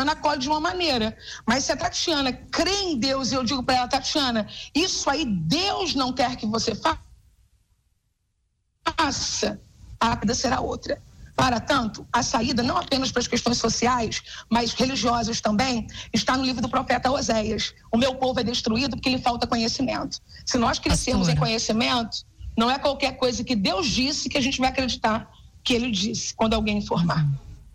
Tatiana acolhe de uma maneira. Mas se a Tatiana crê em Deus e eu digo para ela, Tatiana, isso aí Deus não quer que você faça, a vida será outra. Para tanto, a saída, não apenas para as questões sociais, mas religiosas também, está no livro do profeta Oséias. O meu povo é destruído porque lhe falta conhecimento. Se nós crescermos em conhecimento, não é qualquer coisa que Deus disse que a gente vai acreditar que ele disse, quando alguém informar.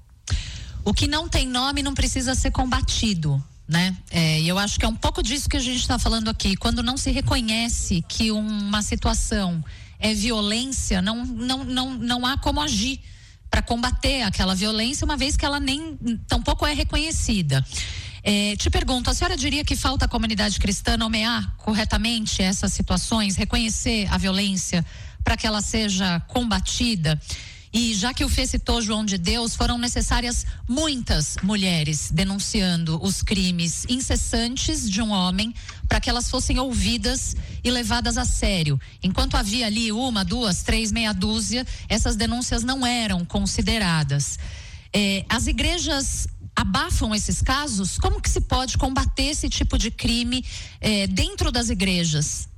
O que não tem nome não precisa ser combatido, né? E eu acho que é um pouco disso que a gente está falando aqui. Quando não se reconhece que uma situação é violência, não há como agir para combater aquela violência, uma vez que ela tampouco é reconhecida. Te pergunto, a senhora diria que falta a comunidade cristã nomear corretamente essas situações, reconhecer a violência para que ela seja combatida? E já que o Fê citou João de Deus, foram necessárias muitas mulheres denunciando os crimes incessantes de um homem para que elas fossem ouvidas e levadas a sério. Enquanto havia ali 1, 2, 3, meia dúzia, essas denúncias não eram consideradas. As igrejas abafam esses casos? Como que se pode combater esse tipo de crime dentro das igrejas?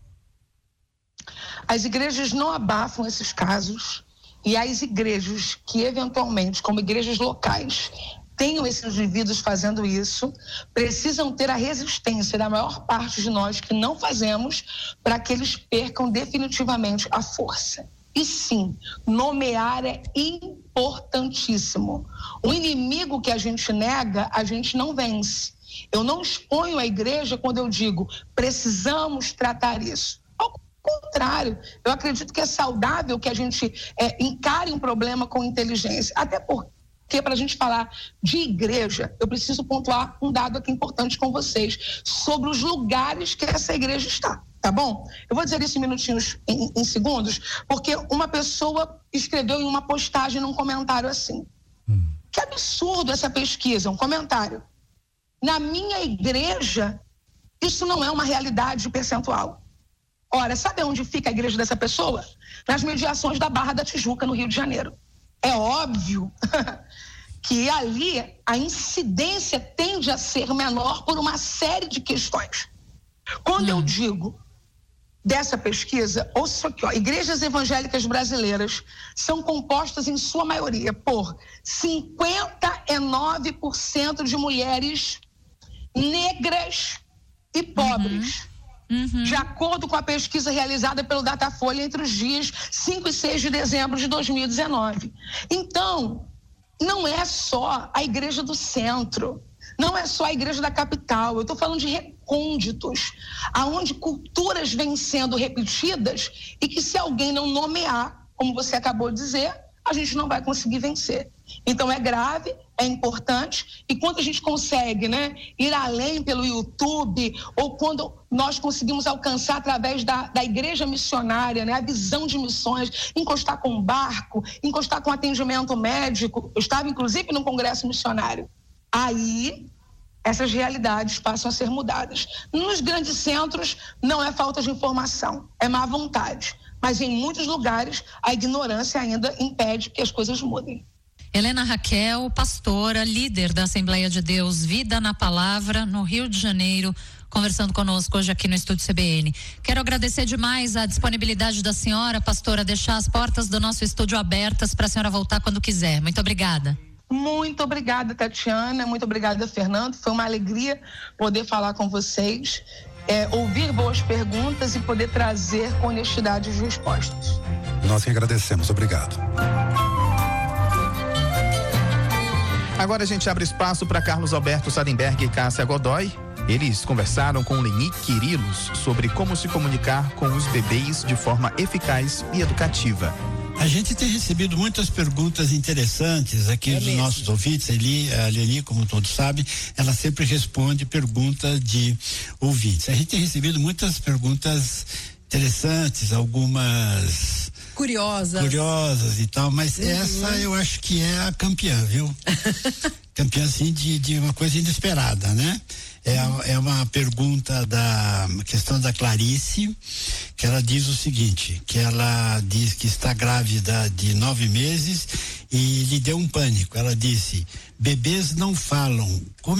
As igrejas não abafam esses casos. E as igrejas que eventualmente, como igrejas locais, tenham esses indivíduos fazendo isso, precisam ter a resistência da maior parte de nós que não fazemos, para que eles percam definitivamente a força. E sim, nomear é importantíssimo. O inimigo que a gente nega, a gente não vence. Eu não exponho a igreja quando eu digo, precisamos tratar isso. Contrário, eu acredito que é saudável que a gente encare um problema com inteligência, até porque para a gente falar de igreja, eu preciso pontuar um dado aqui importante com vocês, sobre os lugares que essa igreja está, tá bom? Eu vou dizer isso em minutinhos, em segundos, porque uma pessoa escreveu em uma postagem, num comentário assim, que absurdo essa pesquisa, um comentário, na minha igreja, isso não é uma realidade percentual. Ora, sabe onde fica a igreja dessa pessoa? Nas mediações da Barra da Tijuca, no Rio de Janeiro. É óbvio que ali a incidência tende a ser menor por uma série de questões. Quando eu digo dessa pesquisa, ouça aqui, igrejas evangélicas brasileiras são compostas em sua maioria por 59% de mulheres negras e pobres. De acordo com a pesquisa realizada pelo Datafolha entre os dias 5 e 6 de dezembro de 2019. Então, não é só a igreja do centro, não é só a igreja da capital, eu estou falando de recônditos, aonde culturas vêm sendo repetidas e que se alguém não nomear, como você acabou de dizer, a gente não vai conseguir vencer. Então é grave, é importante, e quando a gente consegue, ir além pelo YouTube, ou quando nós conseguimos alcançar através da igreja missionária, a visão de missões, encostar com um barco, encostar com atendimento médico, eu estava inclusive num congresso missionário, aí essas realidades passam a ser mudadas. Nos grandes centros não é falta de informação, é má vontade, mas em muitos lugares a ignorância ainda impede que as coisas mudem. Helena Raquel, pastora, líder da Assembleia de Deus Vida na Palavra, no Rio de Janeiro, conversando conosco hoje aqui no Estúdio CBN. Quero agradecer demais a disponibilidade da senhora, pastora, deixar as portas do nosso estúdio abertas para a senhora voltar quando quiser. Muito obrigada. Muito obrigada, Tatiana, muito obrigada, Fernando. Foi uma alegria poder falar com vocês, ouvir boas perguntas e poder trazer com honestidade as respostas. Nós que agradecemos, obrigado. Agora a gente abre espaço para Carlos Alberto Sadenberg e Cássia Godoy. Eles conversaram com Leni Quirilos sobre como se comunicar com os bebês de forma eficaz e educativa. A gente tem recebido muitas perguntas interessantes aqui dos nossos ouvintes. A Leni, como todos sabem, ela sempre responde perguntas de ouvintes. A gente tem recebido muitas perguntas interessantes, algumas curiosas e tal, mas essa eu acho que é a campeã, viu? Campeã assim de uma coisa inesperada, né? É uma pergunta da questão da Clarice, que ela diz o seguinte, que ela diz que está grávida de 9 meses e lhe deu um pânico. Ela disse: bebês não falam. Como